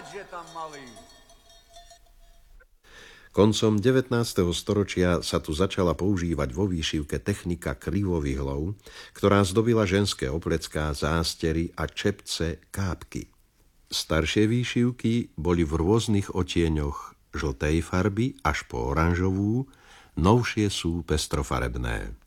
že tam mali. Koncom 19. storočia sa tu začala používať vo výšivke technika krivovyhlov, ktorá zdobila ženské oplecká, zástery a čepce, kápky. Staršie výšivky boli v rôznych odtieňoch žltej farby až po oranžovú, novšie sú pestrofarebné.